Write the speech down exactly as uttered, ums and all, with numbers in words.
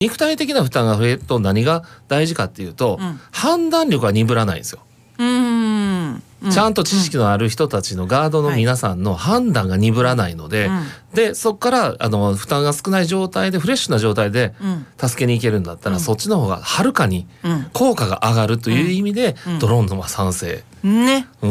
肉体的な負担が増えると何が大事かっていうと、うん、判断力が鈍らないんですよ。 うーん、うん、 ちゃんと知識のある人たちのガードの皆さんの判断が鈍らないので、はい、でそこからあの負担が少ない状態でフレッシュな状態で助けに行けるんだったら、うん、そっちの方がはるかに効果が上がるという意味で、うん、ドローンのは賛成、 ね。